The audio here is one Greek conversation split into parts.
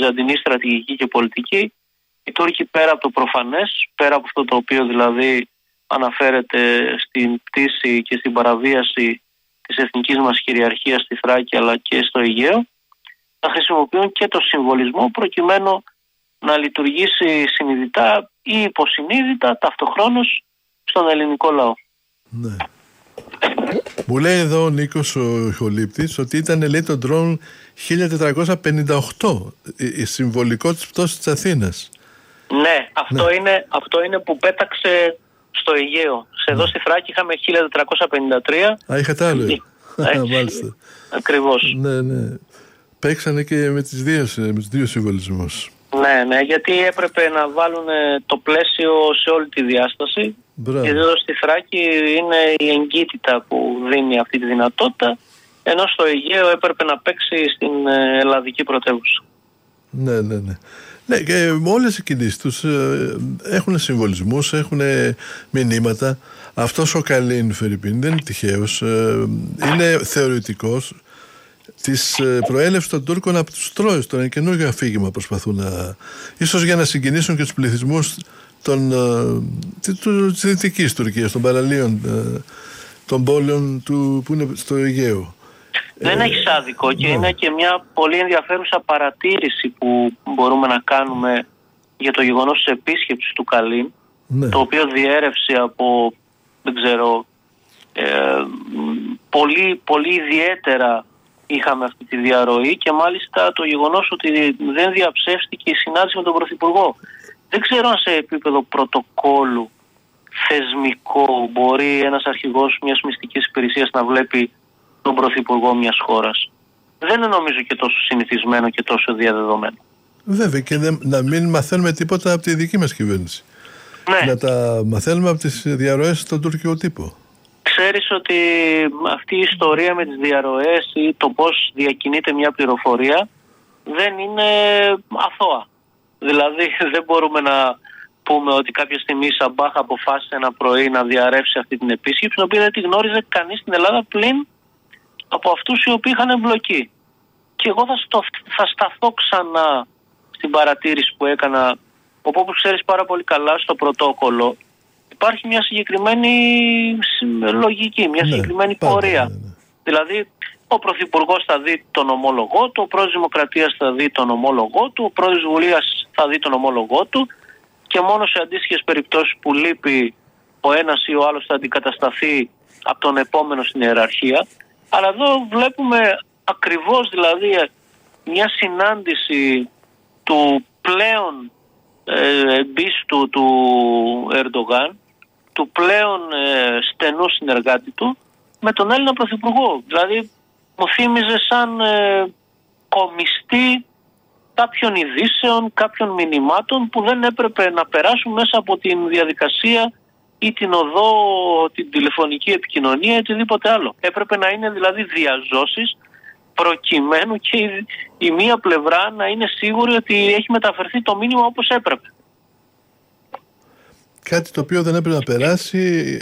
βυζαντινή στρατηγική και πολιτική, οι Τούρκοι πέρα από το προφανές, πέρα από αυτό το οποίο δηλαδή αναφέρεται στην πτήση και στην παραβίαση της εθνικής μας κυριαρχίας στη Θράκη αλλά και στο Αιγαίο, θα χρησιμοποιούν και το συμβολισμό προκειμένου να λειτουργήσει συνειδητά ή υποσυνείδητα ταυτοχρόνως στον ελληνικό λαό. Ναι. Μου λέει εδώ ο Νίκος ο ηχολήπτης ότι ήταν, λέει, το ντρόουν 1458, η συμβολικό της πτώσης της Αθήνας. Ναι, αυτό είναι που πέταξε στο Αιγαίο. Εδώ στη Θράκη είχαμε 1453. Είχατε άλλο. Μάλιστα. Ακριβώς. Ναι. Παίξανε και με τους δύο συμβολισμούς. Ναι, γιατί έπρεπε να βάλουν το πλαίσιο σε όλη τη διάσταση. Μπράβο. Και εδώ στη Θράκη είναι η εγκύτητα που δίνει αυτή τη δυνατότητα, ενώ στο Αιγαίο έπρεπε να παίξει στην ελλαδική πρωτεύουσα. Ναι. Ναι, και όλες οι κινήσεις τους έχουν συμβολισμούς, έχουν μηνύματα. Αυτός ο Καλίν Φερρυπίν δεν είναι τυχαίος, είναι θεωρητικός της προέλευσης των Τούρκων από τους Τρόες. Τώρα είναι καινούργιο αφήγημα, προσπαθούν ίσως για να συγκινήσουν και τους πληθυσμούς της Δυτικής Τουρκίας, των παραλίων των πόλεων που είναι στο Αιγαίο. Δεν έχεις άδικο και είναι και μια πολύ ενδιαφέρουσα παρατήρηση που μπορούμε να κάνουμε για το γεγονός της επίσκεψης του Καλίν, το οποίο διέρευσε από, δεν ξέρω, πολύ ιδιαίτερα είχαμε αυτή τη διαρροή, και μάλιστα το γεγονός ότι δεν διαψεύστηκε η συνάντηση με τον Πρωθυπουργό. Δεν ξέρω αν σε επίπεδο πρωτοκόλου θεσμικό μπορεί ένας αρχηγός μιας μυστικής υπηρεσίας να βλέπει τον Πρωθυπουργό μιας χώρας. Δεν είναι νομίζω και τόσο συνηθισμένο και τόσο διαδεδομένο. Βέβαια, και να μην μαθαίνουμε τίποτα από τη δική μας κυβέρνηση. Ναι. Να τα μαθαίνουμε από τις διαρροές στον τουρκικό τύπο. Ξέρεις ότι αυτή η ιστορία με τις διαρροές ή το πώς διακινείται μια πληροφορία δεν είναι αθώα. Δηλαδή δεν μπορούμε να πούμε ότι κάποια στιγμή η Σαμπάχ αποφάσισε ένα πρωί να διαρρεύσει αυτή την επίσκεψη, την οποία δεν τη γνώριζε κανείς στην Ελλάδα πλην από αυτούς οι οποίοι είχαν εμπλοκή. Και εγώ θα σταθώ ξανά στην παρατήρηση που έκανα, όπως ξέρεις πάρα πολύ καλά, στο πρωτόκολλο υπάρχει μια συγκεκριμένη λογική, μια συγκεκριμένη πορεία. Ναι. Δηλαδή ο Πρωθυπουργός θα δει τον ομόλογό του, ο Πρόεδρος Δημοκρατίας θα δει τον ομόλογό του, ο Πρόεδρος Βουλίας θα δει τον ομόλογό του, και μόνο σε αντίστοιχες περιπτώσεις που λείπει ο ένας ή ο άλλος θα αντικατασταθεί από τον επόμενο στην ιεραρχία. Αλλά εδώ βλέπουμε ακριβώς δηλαδή μια συνάντηση του πλέον εμπίστου του Ερντογάν, του πλέον στενού συνεργάτη του, με τον Έλληνα Πρωθυπουργό. Δηλαδή μου θύμιζε σαν κομιστή κάποιων ειδήσεων, κάποιων μηνυμάτων που δεν έπρεπε να περάσουν μέσα από την διαδικασία ή την οδό, την τηλεφωνική επικοινωνία ή οτιδήποτε άλλο. Έπρεπε να είναι δηλαδή διαζώσεις προκειμένου και η μία πλευρά να είναι σίγουρη ότι έχει μεταφερθεί το μήνυμα όπως έπρεπε. Κάτι το οποίο δεν έπρεπε να περάσει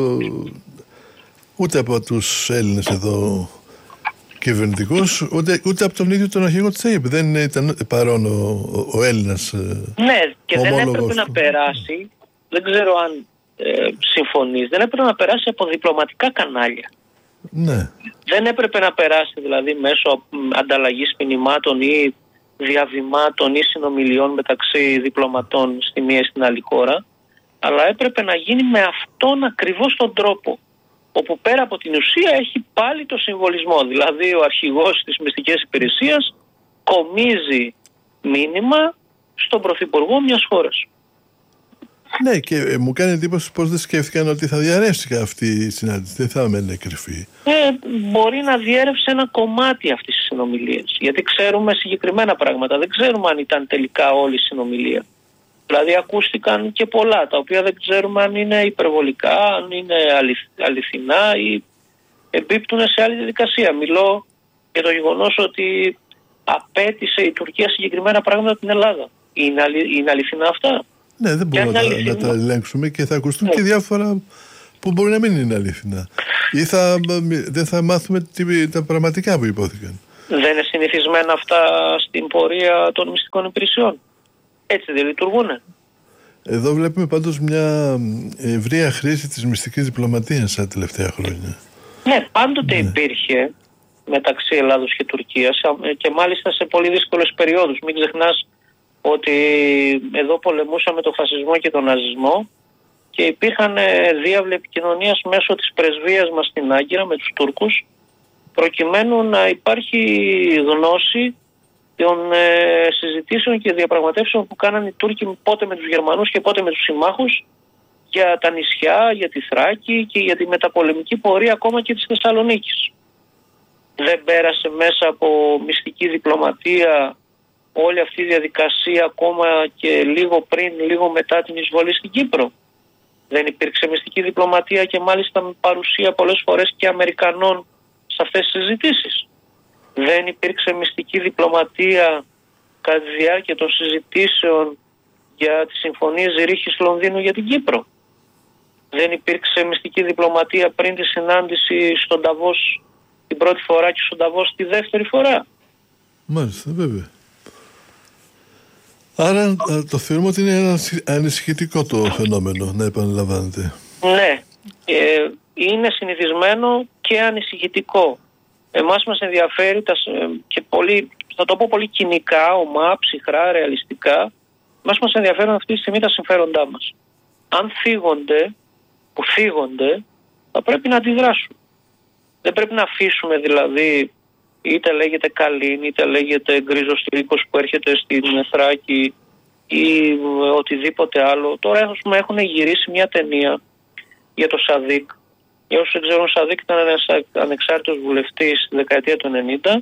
ούτε από τους Έλληνες εδώ κυβερνητικούς, ούτε από τον ίδιο τον αρχηγό της ΑΕΠ. Δεν ήταν παρόν ο Έλληνας. Ναι, και δεν έπρεπε να περάσει, δεν ξέρω αν συμφωνείς, δεν έπρεπε να περάσει από διπλωματικά κανάλια. Ναι. Δεν έπρεπε να περάσει δηλαδή μέσω ανταλλαγής μηνυμάτων ή διαβημάτων ή συνομιλιών μεταξύ διπλωματών στη μία ή στην άλλη χώρα, αλλά έπρεπε να γίνει με αυτόν ακριβώς τον τρόπο, όπου πέρα από την ουσία έχει πάλι το συμβολισμό. Δηλαδή ο αρχηγός της μυστικής υπηρεσίας κομίζει μήνυμα στον Πρωθυπουργό μιας χώρας. Ναι, και μου κάνει εντύπωση πως δεν σκέφτηκαν ότι θα διαρρεύσει αυτή η συνάντηση, δεν θα μένει κρυφή. Μπορεί να διέρευσε ένα κομμάτι αυτής της συνομιλίας, γιατί ξέρουμε συγκεκριμένα πράγματα, δεν ξέρουμε αν ήταν τελικά όλη η συνομιλία. Δηλαδή ακούστηκαν και πολλά, τα οποία δεν ξέρουμε αν είναι υπερβολικά, αν είναι αληθινά ή εμπίπτουν σε άλλη διαδικασία. Μιλώ για το γεγονός ότι απέτησε η Τουρκία συγκεκριμένα πράγματα από την Ελλάδα. Είναι αληθινά αυτά? Ναι, δεν μπορούμε να τα ελέγξουμε και θα ακουστούν και διάφορα που μπορεί να μην είναι αληθινά. Ή δεν θα μάθουμε τα πραγματικά που υπόθηκαν. Δεν είναι συνηθισμένα αυτά στην πορεία των μυστικών υπηρεσιών? Έτσι δεν λειτουργούν? Εδώ βλέπουμε πάντως μια ευρεία χρήση της μυστικής διπλωματίας τα τελευταία χρόνια. Ναι, πάντοτε υπήρχε μεταξύ Ελλάδος και Τουρκίας και μάλιστα σε πολύ δύσκολες περιόδους. Μην ξεχνάς ότι εδώ πολεμούσαμε τον φασισμό και τον ναζισμό και υπήρχαν διάβλοι επικοινωνίας μέσω της πρεσβείας μας στην Άγκυρα με τους Τούρκους, προκειμένου να υπάρχει γνώση των συζητήσεων και διαπραγματεύσεων που κάνανε οι Τούρκοι πότε με τους Γερμανούς και πότε με τους συμμάχους για τα νησιά, για τη Θράκη και για τη μεταπολεμική πορεία ακόμα και της Θεσσαλονίκης. Δεν πέρασε μέσα από μυστική διπλωματία όλη αυτή η διαδικασία ακόμα και λίγο πριν, λίγο μετά την εισβολή στην Κύπρο? Δεν υπήρξε μυστική διπλωματία και μάλιστα με παρουσία πολλές φορές και Αμερικανών σε αυτές τις συζητήσεις? Δεν υπήρξε μυστική διπλωματία κατά τη διάρκεια των συζητήσεων για τις συμφωνίες Ζηρίχης Λονδίνου για την Κύπρο? Δεν υπήρξε μυστική διπλωματία πριν τη συνάντηση στον Νταβός την πρώτη φορά και στον Νταβός τη δεύτερη φορά? Μάλιστα, βέβαια. Άρα το θεωρούμε ότι είναι ανησυχητικό το φαινόμενο να επαναλαμβάνεται. Ναι, είναι συνηθισμένο και ανησυχητικό. Εμάς μας ενδιαφέρει και πολύ, θα το πω πολύ κοινικά, ομά, ψυχρά, ρεαλιστικά, μας ενδιαφέρουν αυτή τη στιγμή τα συμφέροντά μας. Αν φύγονται, θα πρέπει να αντιδράσουν. Δεν πρέπει να αφήσουμε δηλαδή, είτε λέγεται Καλίνη, είτε λέγεται Γκρίζος Τρίκος που έρχεται στην Θράκη ή οτιδήποτε άλλο. Τώρα έχουν γυρίσει μια ταινία για το Σαδίκ. Για όσους δεν ξέρουν, ο Σαδίκ ήταν ένας ανεξάρτητος βουλευτής στη δεκαετία του 90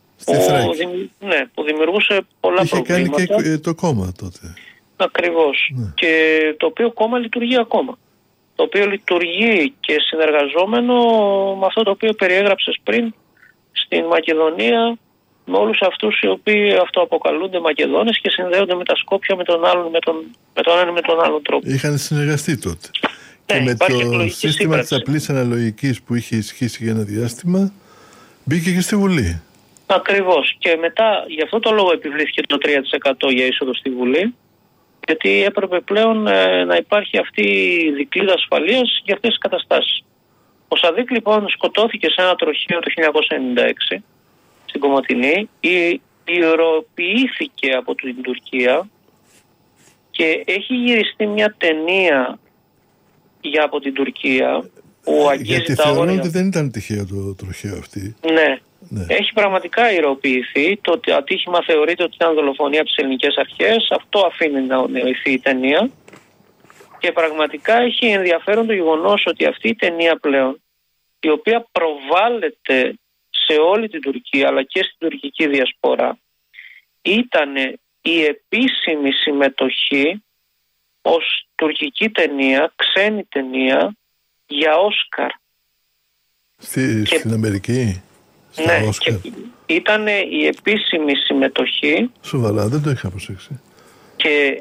που δημιουργούσε πολλά προβλήματα. Είχε κάνει και το κόμμα τότε. Ακριβώς. Ναι. Και το οποίο κόμμα λειτουργεί ακόμα. Το οποίο λειτουργεί και συνεργαζόμενο με αυτό το οποίο περιέγραψες πριν στην Μακεδονία, με όλους αυτούς οι οποίοι αυτοαποκαλούνται Μακεδόνες και συνδέονται με τα Σκόπια με τον ένα με τον άλλον τρόπο. Είχαν συνεργαστεί τότε. Και με το σύστημα της απλής αναλογικής που είχε ισχύσει για ένα διάστημα, μπήκε και στη Βουλή. Ακριβώς. Και μετά, γι' αυτό το λόγο επιβλήθηκε το 3% για είσοδο στη Βουλή, γιατί έπρεπε πλέον να υπάρχει αυτή η δικλείδα ασφαλείας για αυτές τις καταστάσεις. Ο Σαδίκ λοιπόν σκοτώθηκε σε ένα τροχείο το 1996 στην Κομοτηνή, ιεροποιήθηκε από την Τουρκία και έχει γυριστεί μια ταινία από την Τουρκία που αγγίζει γιατί τα όρια. Γιατί θεωρώ ότι δεν ήταν τυχαίο το τροχαίο αυτή. Ναι. Έχει πραγματικά ιεροποιηθεί. Το ατύχημα θεωρείται ότι ήταν δολοφονία από τις ελληνικές αρχές. Αυτό αφήνει να νοηθεί η ταινία. Και πραγματικά έχει ενδιαφέρον το γεγονός ότι αυτή η ταινία πλέον, η οποία προβάλλεται σε όλη την Τουρκία αλλά και στην τουρκική διασπορά, ήταν η επίσημη συμμετοχή ως τουρκική ταινία, ξένη ταινία για Όσκαρ. Στην Αμερική? Ναι, και ήταν η επίσημη συμμετοχή. Σοβαρά, δεν το είχα προσέξει. Και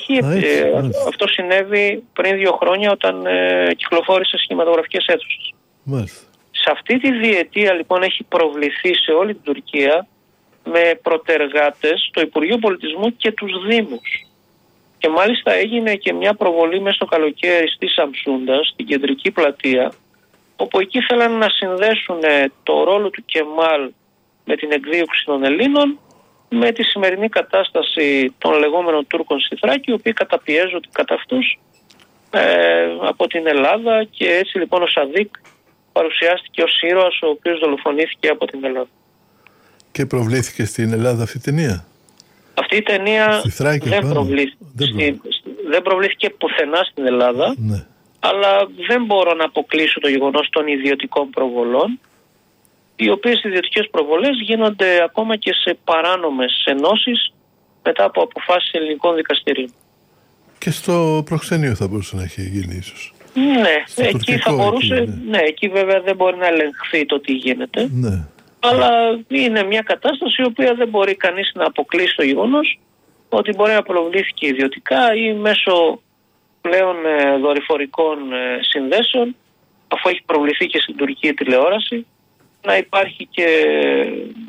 αυτό συνέβη πριν 2 χρόνια όταν κυκλοφόρησε στις κινηματογραφικές αίθουσες. Μάλιστα. Σε αυτή τη διετία λοιπόν έχει προβληθεί σε όλη την Τουρκία με προτεργάτες το Υπουργείο Πολιτισμού και τους Δήμους. Και μάλιστα έγινε και μια προβολή μέσα στο καλοκαίρι στη Σαμσούντα, στην κεντρική πλατεία, όπου εκεί θέλανε να συνδέσουν το ρόλο του Κεμάλ με την εκδίωξη των Ελλήνων με τη σημερινή κατάσταση των λεγόμενων Τούρκων στη Θράκη, οι οποίοι καταπιέζονται κατά αυτούς από την Ελλάδα, και έτσι λοιπόν ο Σαδίκ παρουσιάστηκε ως ήρωας ο οποίος δολοφονήθηκε από την Ελλάδα. Και προβλήθηκε στην Ελλάδα αυτή η ταινία? Αυτή η ταινία δεν προβλήθηκε πουθενά στην Ελλάδα, ναι. Αλλά δεν μπορώ να αποκλείσω το γεγονός των ιδιωτικών προβολών, οι οποίες ιδιωτικές προβολές γίνονται ακόμα και σε παράνομες ενώσεις μετά από αποφάσεις ελληνικών δικαστηρίων. Και στο προξενείο θα μπορούσε να έχει γίνει ίσως? Ναι, εκεί θα μπορούσε. Εκεί, ναι. Εκεί βέβαια δεν μπορεί να ελεγχθεί το τι γίνεται. Ναι. Αλλά είναι μια κατάσταση η οποία δεν μπορεί κανείς να αποκλείσει το γεγονός ότι μπορεί να προβλήθηκε ιδιωτικά ή μέσω πλέον δορυφορικών συνδέσεων, αφού έχει προβληθεί και στην τουρκική τηλεόραση, να υπάρχει και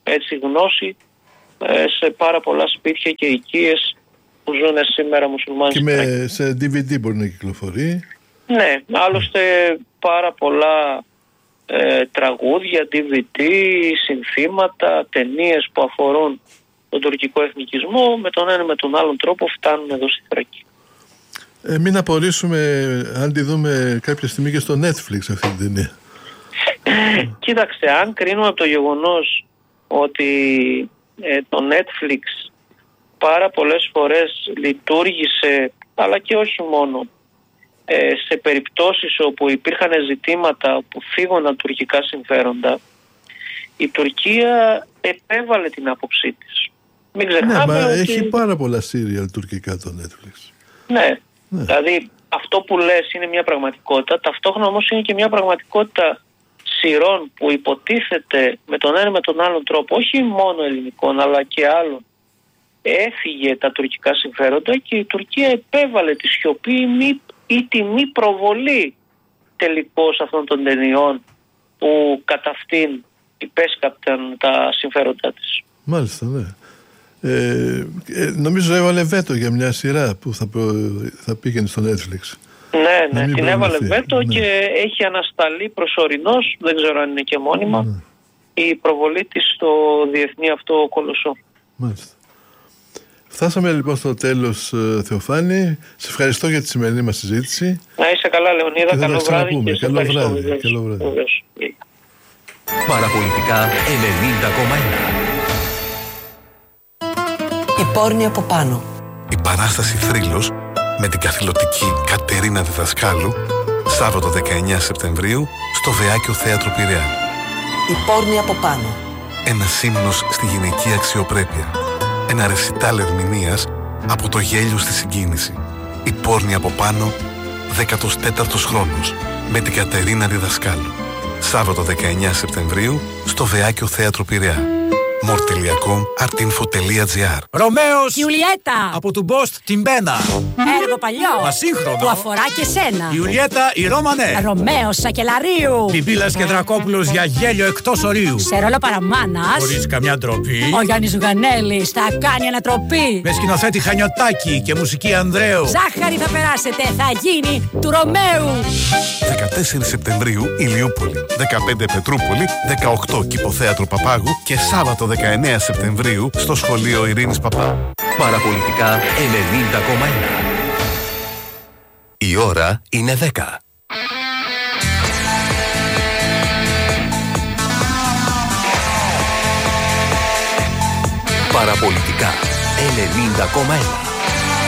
έτσι γνώση σε πάρα πολλά σπίτια και οικίες που ζουν σήμερα μουσουλμάνοι. Και σε DVD μπορεί να κυκλοφορεί. Ναι, άλλωστε πάρα πολλά τραγούδια, DVD, συνθήματα, ταινίες που αφορούν τον τουρκικό εθνικισμό με τον ένα με τον άλλον τρόπο φτάνουν εδώ στη Θράκη. Μην απορρίσουμε αν τη δούμε κάποια στιγμή και στο Netflix αυτή την ταινία. Κοίταξε, αν κρίνουμε από το γεγονός ότι το Netflix πάρα πολλές φορές λειτουργήσε, αλλά και όχι μόνο, σε περιπτώσεις όπου υπήρχαν ζητήματα που φύγωναν τουρκικά συμφέροντα, η Τουρκία επέβαλε την άποψή της. Μην ξεχνάμε ότι... έχει πάρα πολλά σύριαλ τουρκικά το Netflix. Ναι, δηλαδή αυτό που λες είναι μια πραγματικότητα, ταυτόχρονα όμως είναι και μια πραγματικότητα σειρών που υποτίθεται με τον ένα με τον άλλον τρόπο, όχι μόνο ελληνικών αλλά και άλλων, έφυγε τα τουρκικά συμφέροντα και η Τουρκία επέβαλε τη σιωπή ή τη μη προβολή τελικώς αυτών των ταινιών που κατά αυτήν υπέσκαπταν τα συμφέροντά της. Μάλιστα, ναι. Νομίζω έβαλε βέτο για μια σειρά που θα πήγαινε στο Netflix. Ναι, την έβαλε βέτο και έχει ανασταλεί προσωρινώς, δεν ξέρω αν είναι και μόνιμα, η προβολή της στο διεθνή αυτό κολοσσό. Μάλιστα. Φτάσαμε λοιπόν στο τέλος, Θεοφάνη. Σε ευχαριστώ για τη σημερινή μας συζήτηση. Να είσαι καλά, Λεωνίδα. Καλό βράδυ. Και καλό βράδυ. Καλό βράδυ. Παραπολιτικά 90,1. Η πόρνη από πάνω. Η παράσταση Θρύλος με την καθηλωτική Κατερίνα Διδασκάλου, Σάββατο 19 Σεπτεμβρίου στο Βεάκιο Θέατρο Πειραιά. Η πόρνη από πάνω. Ένας ύμνος στη γυναική αξιοπρέπεια. Ένα ρεσιτάλ ερμηνείας από το γέλιο στη συγκίνηση. Η πόρνη από πάνω, 14ος χρόνος, με την Κατερίνα Διδασκάλου. Σάββατο 19 Σεπτεμβρίου στο Βεάκιο Θέατρο Πειραιά. More.com.artinfo.gr. Ρωμαίος Ιουλιέτα από του Μπόστ την Πένα. Έργο παλιό Ασύγχρονο που αφορά και σένα. Ιουλιέτα η Ρώμανε. Ρωμαίος Σακελαρίου. Πιπίλας και Δρακόπουλος για γέλιο εκτός ορίου. Σε ρόλο παραμάνας Χωρίς καμιά ντροπή. ο Γιάννης Ζουγανέλης θα κάνει ανατροπή. Με σκηνοθέτη Χανιωτάκη και μουσική Ανδρέου. Ζάχαρη θα περάσετε, θα γίνει του Ρωμαίου. 14 Σεπτεμβρίου Ηλιούπολη, 15 Πετρούπολη, 18 Κηποθέατρο Παπάγου και Σάββατο 19 Σεπτεμβρίου στο Σχολείο Ειρήνης Παπά. Παραπολιτικά 90,1. Η ώρα είναι 10. Παραπολιτικά 90,1.